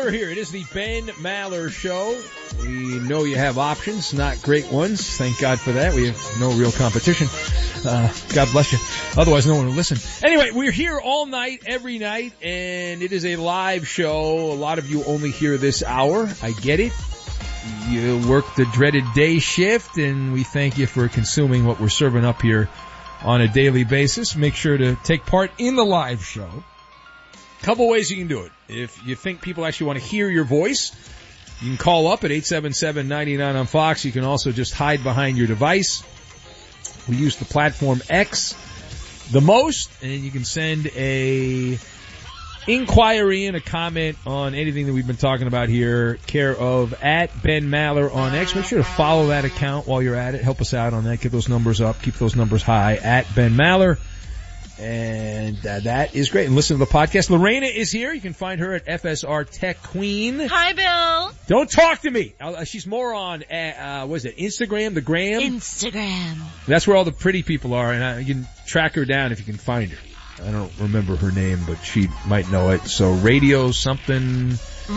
Maller here. It is the Ben Maller Show. We know you have options, not great ones. Thank God for that. We have no real competition. God bless you. Otherwise, no one will listen. Anyway, we're here all night, every night, and it is a live show. A lot of you only hear this hour. I get it. You work the dreaded day shift, and we thank you for consuming what we're serving up here on a daily basis. Make sure to take part in the live show. Couple ways you can do it. If you think people actually want to hear your voice, you can call up at 877-99 on Fox. You can also just hide behind your device. We use the platform X the most, and you can send a inquiry and a comment on anything that we've been talking about here, care of at Ben Maller on X. Make sure to follow that account while you're at it. Help us out on that. Get those numbers up. Keep those numbers high at Ben Maller. And that is great. And listen to the podcast. Lorena is here. You can find her at FSR Tech Queen. Hi, Bill. Don't talk to me. She's more on, what is it, Instagram, the Gram? Instagram. That's where all the pretty people are, and you can track her down if you can find her. I don't remember her name, but she might know it. So radio something.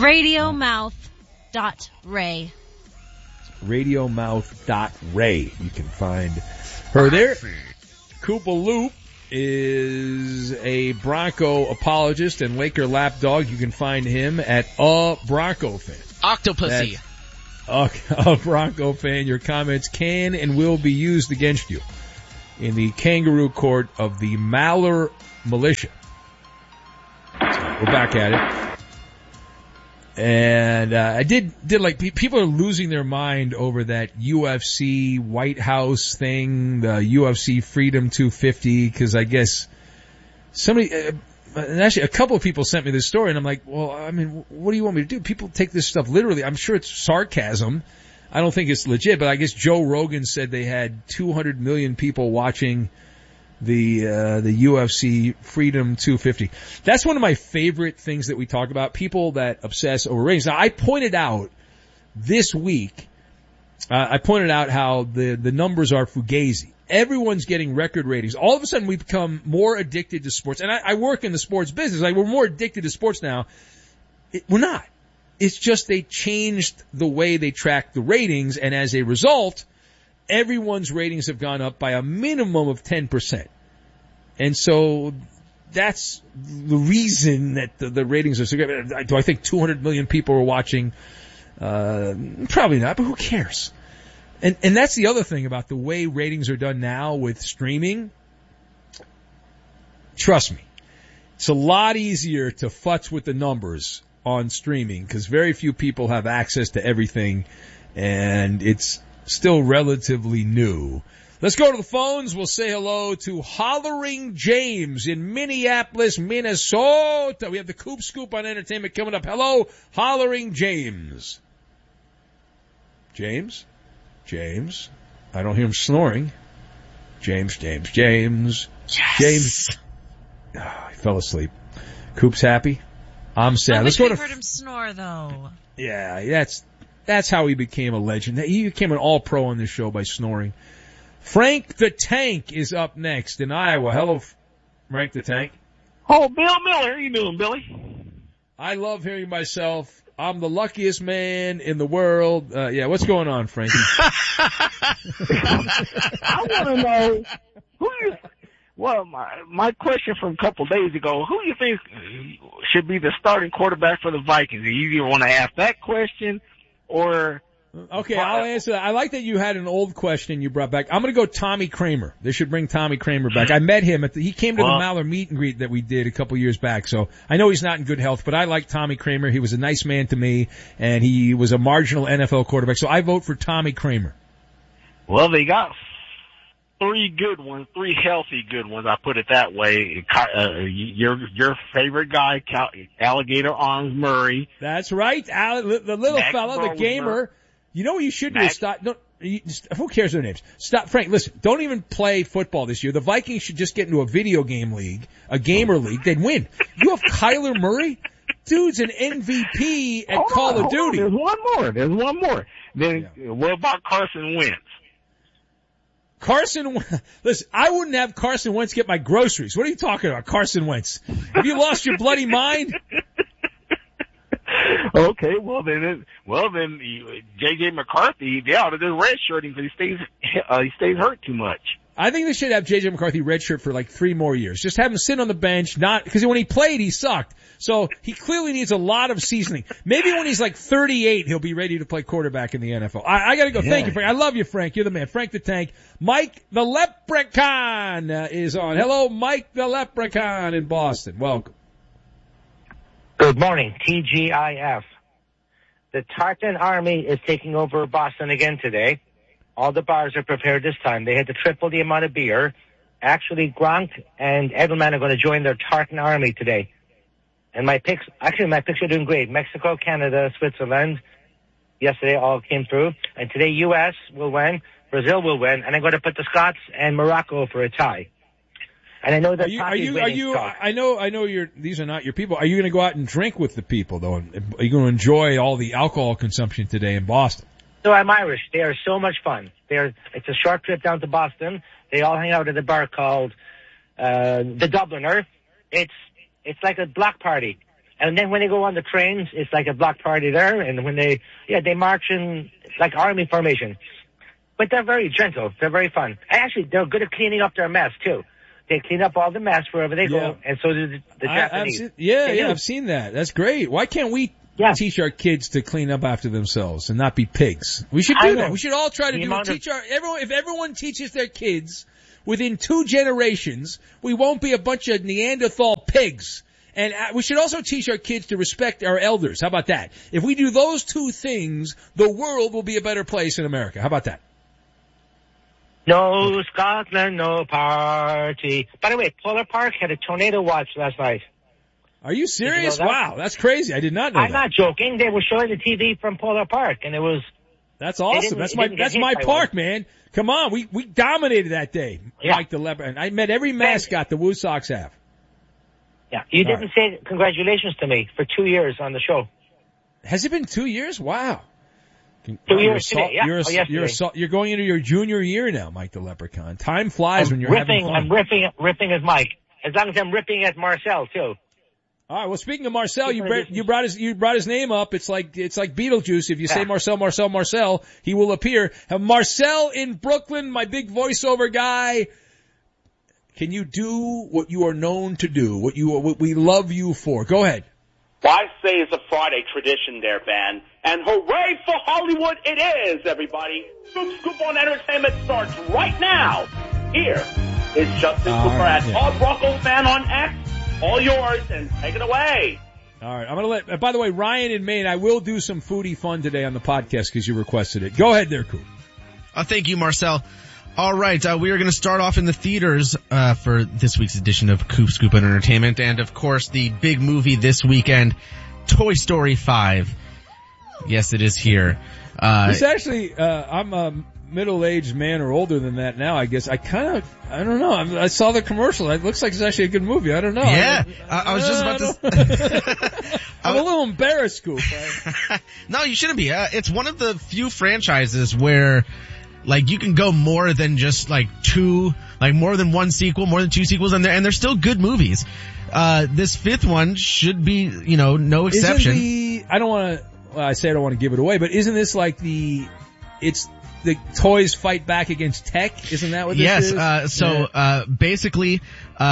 Radiomouth.ray. Radiomouth.ray. You can find her there. Koopa Loop is a Bronco apologist and Laker lapdog. You can find him at a Bronco fan. Octopussy. A Bronco fan. Your comments can and will be used against you in the kangaroo court of the Maller Militia. So we're back at it. And I did like, people are losing their mind over that UFC White House thing, the UFC Freedom 250, because I guess somebody, and actually a couple of people sent me this story, and I'm like, well, I mean, what do you want me to do? People take this stuff literally. I'm sure it's sarcasm. I don't think it's legit, but I guess Joe Rogan said they had 200 million people watching the UFC Freedom 250. That's one of my favorite things that we talk about, people that obsess over ratings. Now, I pointed out this week, how the numbers are fugazi. Everyone's getting record ratings. All of a sudden, we've become more addicted to sports. And I work in the sports business. Like, we're more addicted to sports now. We're not. It's just they changed the way they track the ratings, and as a result, everyone's ratings have gone up by a minimum of 10%. And so that's the reason that the ratings are so great. Do I think 200 million people are watching? Probably not, but who cares? And that's the other thing about the way ratings are done now with streaming. Trust me, it's a lot easier to futz with the numbers on streaming because very few people have access to everything, and it's still relatively new. Let's go to the phones. We'll say hello to Hollering James in Minneapolis, Minnesota. We have the Coop Scoop on entertainment coming up. Hello, Hollering James. James? I don't hear him snoring. James. Yes. James. Oh, he fell asleep. Coop's happy. I'm sad. I heard him snore, though. Yeah, that's how he became a legend. He became an all-pro on this show by snoring. Frank the Tank is up next in Iowa. Hello, Frank the Tank. Oh, Bill Miller. How you doing, Billy? I love hearing myself. I'm the luckiest man in the world. What's going on, Frank? I want to know my question from a couple days ago, who do you think should be the starting quarterback for the Vikings? Do you either want to ask that question or... Okay, I'll answer that. I like that you had an old question you brought back. I'm going to go Tommy Kramer. They should bring Tommy Kramer back. I met him he came to the Maller meet and greet that we did a couple years back. So I know he's not in good health, but I like Tommy Kramer. He was a nice man to me, and he was a marginal NFL quarterback. So I vote for Tommy Kramer. Well, they got three healthy good ones. I put it that way. Your favorite guy, Alligator Arms Murray. That's right. The little fella, the gamer. Murray. You know what you should do is stop. Who cares their names? Stop, Frank. Listen, don't even play football this year. The Vikings should just get into a video game league, a gamer league. They'd win. You have Kyler Murray, dude's an MVP at Call of Duty. There's one more. Then what about Carson Wentz? Listen, I wouldn't have Carson Wentz get my groceries. What are you talking about, Carson Wentz? Have you lost your bloody mind? Okay, well then, J.J. McCarthy, they ought to do redshirting because he stays hurt too much. I think they should have J.J. McCarthy redshirt for like 3 more years. Just have him sit on the bench, because when he played, he sucked. So he clearly needs a lot of seasoning. Maybe when he's like 38, he'll be ready to play quarterback in the NFL. I gotta go. Yeah. Thank you, Frank. I love you, Frank. You're the man. Frank the Tank. Mike the Leprechaun is on. Hello, Mike the Leprechaun in Boston. Welcome. Good morning, TGIF. The Tartan Army is taking over Boston again today. All the bars are prepared this time. They had to triple the amount of beer. Actually, Gronk and Edelman are going to join their Tartan Army today. And my picks are doing great. Mexico, Canada, Switzerland. Yesterday all came through. And today U.S. will win, Brazil will win, and I'm going to put the Scots and Morocco for a tie. And I know that I know these are not your people. Are you going to go out and drink with the people though? Are you going to enjoy all the alcohol consumption today in Boston? So I'm Irish. They are so much fun. It's a short trip down to Boston. They all hang out at a bar called the Dubliner. It's like a block party. And then when they go on the trains, it's like a block party there. And when they march in like army formation. But they're very gentle. They're very fun. And actually, they're good at cleaning up their mess too. They clean up all the mess wherever they go, and so do the Japanese. I've seen that. That's great. Why can't we teach our kids to clean up after themselves and not be pigs? We should do that. We should all try to do it. If everyone teaches their kids within 2 generations, we won't be a bunch of Neanderthal pigs. And we should also teach our kids to respect our elders. How about that? If we do those 2 things, the world will be a better place in America. How about that? No Scotland, no party. By the way, Polar Park had a tornado watch last night. Are you serious? You know that? Wow, that's crazy. I did not know that. I'm not joking. They were showing the TV from Polar Park, and it was... That's awesome. That's my park, man. Come on, we dominated that day. Yeah. Mike the Leprechaun. I met every mascot the Woo Sox have. Yeah, you didn't say congratulations to me for 2 years on the show. Has it been 2 years? Wow. 2 years today, yeah. You're going into your junior year now, Mike the Leprechaun. Time flies when you're having fun. I'm ripping as Mike. As long as I'm ripping as Marcel too. All right. Well, speaking of Marcel, you brought his name up. It's like Beetlejuice. If you say Marcel, he will appear. Marcel in Brooklyn, my big voiceover guy. Can you do what you are known to do? What we love you for? Go ahead. Well, I say it's a Friday tradition there, Ben. And hooray for Hollywood it is, everybody. Scoop on Entertainment starts right now. Here is Justin Cooper at Todd Rocco Fan on X. All yours, and take it away. All right. I'm going to by the way, Ryan in Maine, I will do some foodie fun today on the podcast because you requested it. Go ahead there, Coop. Thank you, Marcel. All right, we are going to start off in the theaters for this week's edition of Coop Scoop on Entertainment, and of course the big movie this weekend, Toy Story 5. Yes, it is here. It's actually, I'm a middle-aged man or older than that now, I guess. I don't know. I saw the commercial. It looks like it's actually a good movie. I don't know. Yeah, I was just about to... I'm a little embarrassed, Scoop. No, you shouldn't be. It's one of the few franchises where... you can go more than just more than one sequel, more than 2 sequels, and they're still good movies. This 5th one should be, no exception. I don't want to give it away, but isn't this like it's the toys fight back against tech? Isn't that what this is? Yes, basically,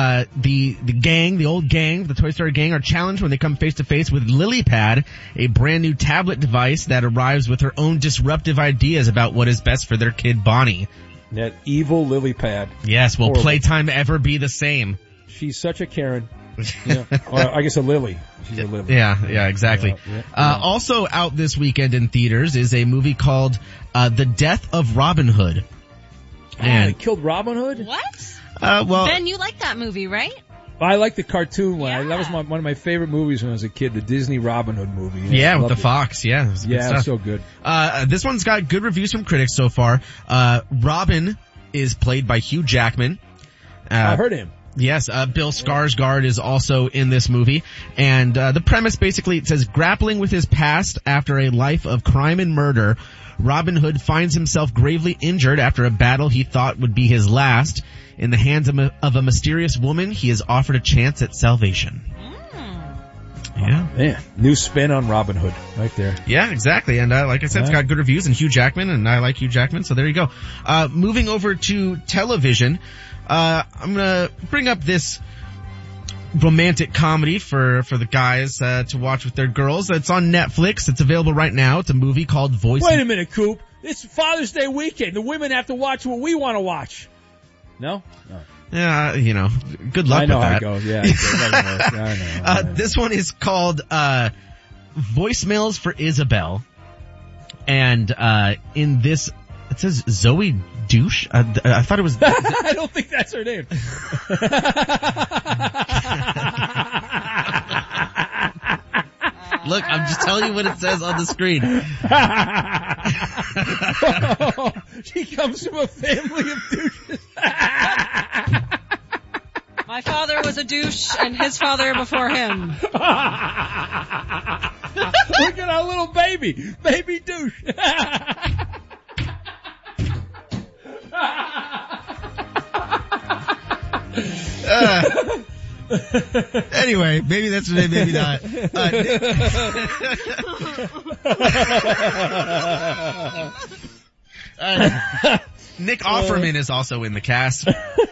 the old gang, the Toy Story gang, are challenged when they come face to face with LilyPad, a brand new tablet device that arrives with her own disruptive ideas about what is best for their kid Bonnie. That evil LilyPad. Yes, will playtime ever be the same? She's such a Karen. Or I guess a Lily. She's a Lily. Yeah, exactly. Also out this weekend in theaters is a movie called The Death of Robin Hood. And they killed Robin Hood? What? Ben, you like that movie, right? I like the cartoon one. Yeah. That was one of my favorite movies when I was a kid, the Disney Robin Hood movie. Yeah, with the fox. Yeah, it was good stuff. It was so good. This one's got good reviews from critics so far. Robin is played by Hugh Jackman. I heard him. Yes, Bill Skarsgård is also in this movie. And the premise basically, it says, grappling with his past after a life of crime and murder, Robin Hood finds himself gravely injured after a battle he thought would be his last. In the hands of a mysterious woman, he is offered a chance at salvation. Yeah. Man, new spin on Robin Hood right there. Yeah, exactly. And like I said, it's got good reviews, and Hugh Jackman, and I like Hugh Jackman, so there you go. Moving over to television, I'm gonna bring up this romantic comedy for the guys to watch with their girls. It's on Netflix. It's available right now. It's a movie called Voice. Wait a minute, Coop. It's Father's Day weekend. The women have to watch what we want to watch. No? No. Yeah, good luck with that. I know how it goes. Yeah, I know. This one is called Voicemails for Isabel. And in this, it says Zoe Douche. I thought it was... I don't think that's her name. Look, I'm just telling you what it says on the screen. She comes from a family of douches. My father was a douche and his father before him. Look at our little baby douche. Anyway, maybe that's what maybe not. Nick Offerman is also in the cast.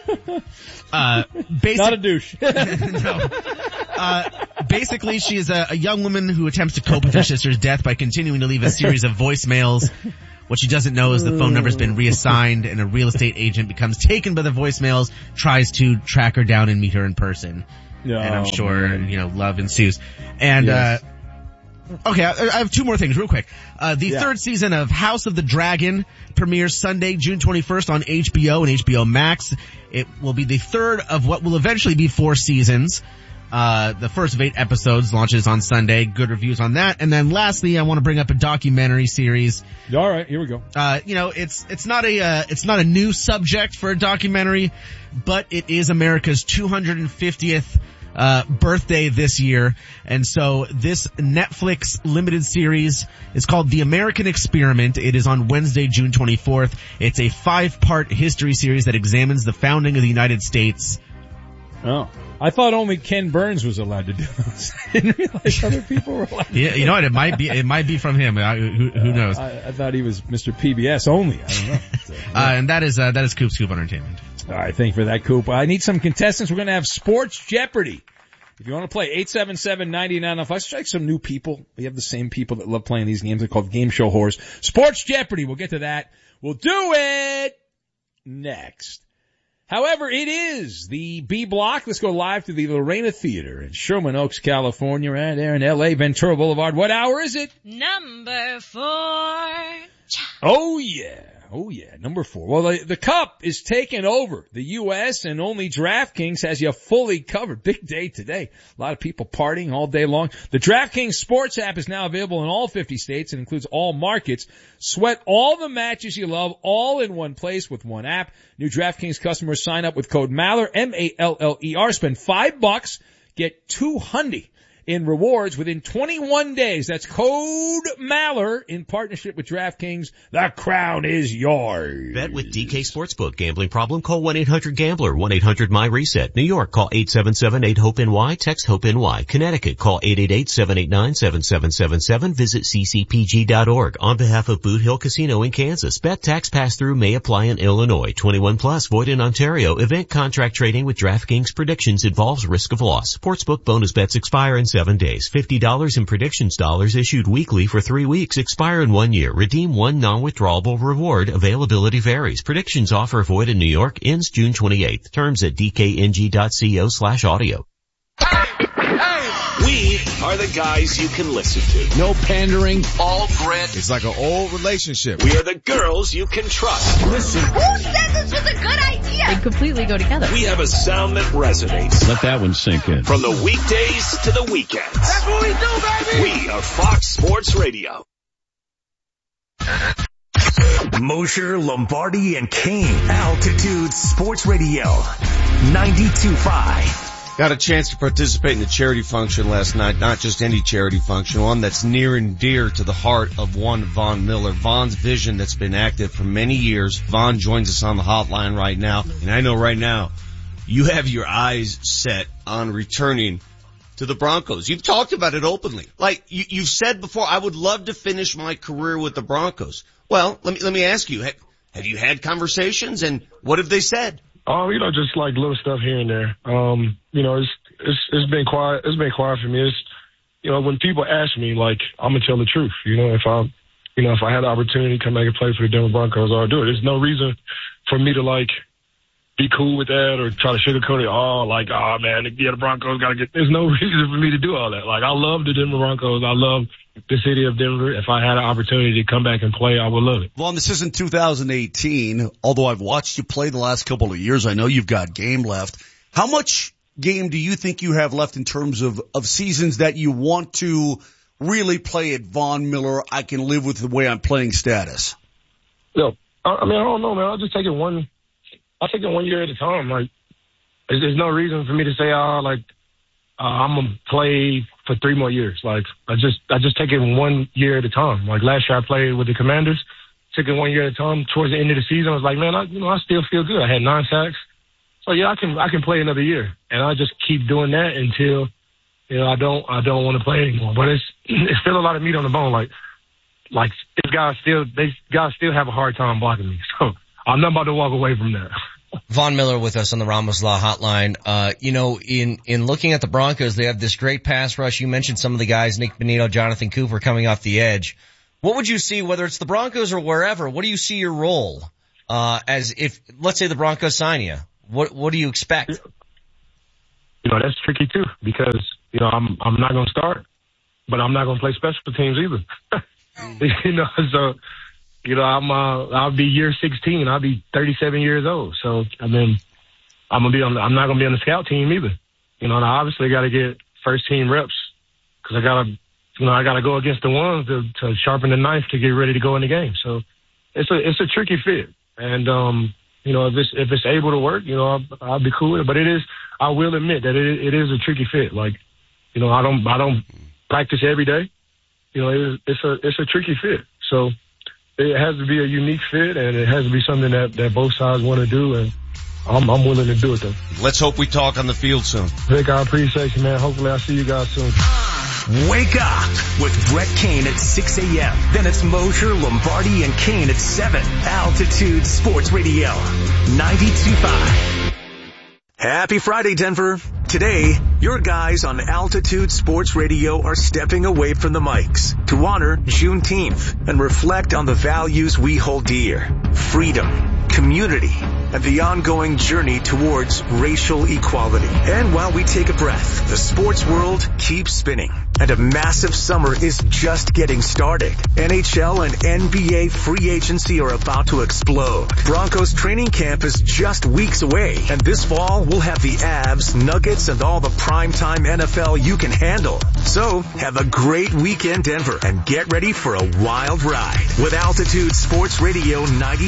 Not a douche. No. Basically, she is a young woman who attempts to cope with her sister's death by continuing to leave a series of voicemails. What she doesn't know is the phone number's been reassigned, and a real estate agent becomes taken by the voicemails, tries to track her down and meet her in person. And I'm sure, love ensues. And, yes. Okay, I have two more things real quick. The third season of House of the Dragon premieres Sunday, June 21st on HBO and HBO Max. It will be the third of what will eventually be 4 seasons. The first of 8 episodes launches on Sunday. Good reviews on that. And then lastly, I want to bring up a documentary series. All right, here we go. It's not a new subject for a documentary, but it is America's 250th birthday this year. And so this Netflix limited series is called The American Experiment. It is on Wednesday, June 24th. It's a 5-part history series that examines the founding of the United States. Oh. I thought only Ken Burns was allowed to do this. I didn't realize other people were allowed to do you know what? It might be from him. Who knows? I thought he was Mr. PBS only. I don't know. So, and that is Coop Scoop Entertainment. All right. Thank you for that, Coop. I need some contestants. We're going to have Sports Jeopardy. If you want to play 877-9905, let's try some new people. We have the same people that love playing these games. They're called Game Show Whores. Sports Jeopardy. We'll get to that. We'll do it next. However, it is the B block. Let's go live to the Lorena Theater in Sherman Oaks, California, right there in L.A., Ventura Boulevard. What hour is it? Number 4. Oh, yeah. Oh, yeah. Number 4. Well, the Cup is taking over the U.S., and only DraftKings has you fully covered. Big day today. A lot of people partying all day long. The DraftKings Sports app is now available in all 50 states and includes all markets. Sweat all the matches you love all in one place with one app. New DraftKings customers sign up with code MALLER, M-A-L-L-E-R. Spend $5, get $200 in rewards within 21 days. That's code MALLER in partnership with DraftKings. The crown is yours. Bet with DK Sportsbook. Gambling problem? Call 1-800-GAMBLER. 1-800-MY-RESET. New York, call 877-8-HOPE-NY. Text HOPE-NY. Connecticut, call 888-789-7777. Visit ccpg.org. On behalf of Boot Hill Casino in Kansas, bet tax pass-through may apply in Illinois. 21 plus, void in Ontario. Event contract trading with DraftKings predictions involves risk of loss. Sportsbook bonus bets expire in 7 days. $50 in predictions dollars issued weekly for 3 weeks. Expire in 1 year. Redeem one non-withdrawable reward. Availability varies. Predictions offer void in New York. Ends June 28th. Terms at dkng.co/audio. We are the guys you can listen to. No pandering. All grit. It's like an old relationship. We are the girls you can trust. Listen. Who said this was a good idea? They completely go together. We have a sound that resonates. Let that one sink in. From the weekdays to the weekends. That's what we do, baby! We are Fox Sports Radio. Mosher, Lombardi, and Kane. Altitude Sports Radio. 92.5. Got a chance to participate in the charity function last night, not just any charity function, one that's near and dear to the heart of one Vaughn Miller. Vaughn's vision that's been active for many years. Vaughn joins us on the hotline right now, and I know right now you have your eyes set on returning to the Broncos. You've talked about it openly. Like you've said before, I would love to finish my career with the Broncos. Well, let me ask you, have you had conversations, and what have they said? Just like little stuff here and there. It's been quiet. It's been quiet for me. It's, when people ask me, like, I'm gonna tell the truth. If I had the opportunity to come back and play for the Denver Broncos, I'll do it. There's no reason for me to like be cool with that or try to sugarcoat it. Man, the Broncos gotta get. There's no reason for me to do all that. Like, I love the Denver Broncos. I love the city of Denver. If I had an opportunity to come back and play, I would love it. Vaughn, this isn't 2018. Although I've watched you play the last couple of years, I know you've got game left. How much game do you think you have left in terms of seasons that you want to really play at Von Miller, I can live with the way I'm playing status? I don't know, man. I'll just take it one year at a time. Like, there's no reason for me to say, I'm gonna play for 3 more years. Like, I just take it 1 year at a time. Like, last year I played with the Commanders, took it 1 year at a time. Towards the end of the season, I was like, man, I still feel good. I had 9 sacks. So yeah, I can play another year, and I just keep doing that until, I don't want to play anymore. But it's still a lot of meat on the bone. Like these guys still have a hard time blocking me. So I'm not about to walk away from that. Von Miller with us on the Ramos Law Hotline. In looking at the Broncos, they have this great pass rush. You mentioned some of the guys, Nick Bonito, Jonathan Cooper coming off the edge. What would you see, whether it's the Broncos or wherever, what do you see your role, as if, let's say the Broncos sign you? What do you expect? That's tricky too, because, I'm not going to start, but I'm not going to play special teams either. I'll be year 16. I'll be 37 years old. So, I'm not going to be on the scout team either. And I obviously got to get first team reps, because I got to go against the ones to sharpen the knife to get ready to go in the game. So it's a tricky fit. And, if it's able to work, I'll be cool with it. But I will admit that it is a tricky fit. Like, I don't practice every day. It's a tricky fit. So it has to be a unique fit, and it has to be something that both sides want to do. And I'm willing to do it, though. Let's hope we talk on the field soon. Vic, I appreciate you, man. Hopefully I'll see you guys soon. Wake up with Brett Kane at 6 a.m. Then it's Mosher, Lombardi, and Kane at 7. Altitude Sports Radio, 92.5. Happy Friday, Denver. Today, your guys on Altitude Sports Radio are stepping away from the mics to honor Juneteenth and reflect on the values we hold dear: freedom, community, and the ongoing journey towards racial equality. And while we take a breath, the sports world keeps spinning, and a massive summer is just getting started. NHL and NBA free agency are about to explode. Broncos training camp is just weeks away, and this fall we'll have the Avs, Nuggets, and all the primetime NFL you can handle. So have a great weekend, Denver, and get ready for a wild ride with Altitude Sports Radio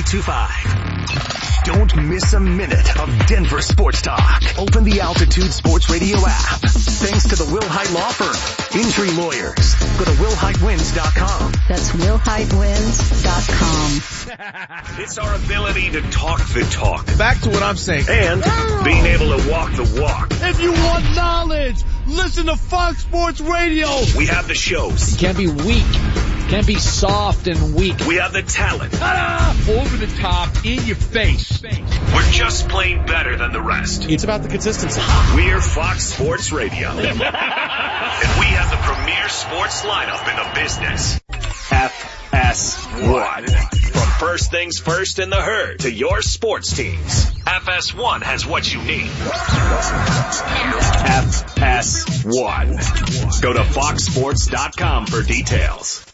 92.5. Don't miss a minute of Denver sports talk. Open the Altitude Sports Radio app. Thanks to the Wilhite Law Firm. Injury lawyers. Go to WilhiteWins.com. That's WilhiteWins.com. It's our ability to talk the talk. Back to what I'm saying. And being able to walk the walk. If you want knowledge, listen to Fox Sports Radio. We have the shows. You can't be weak. Can't be soft and weak. We have the talent. Over the top, in your face. We're just plain better than the rest. It's about the consistency. We're Fox Sports Radio. And we have the premier sports lineup in the business. FS1. From first things first in the herd to your sports teams, FS1 has what you need. FS1. Go to foxsports.com for details.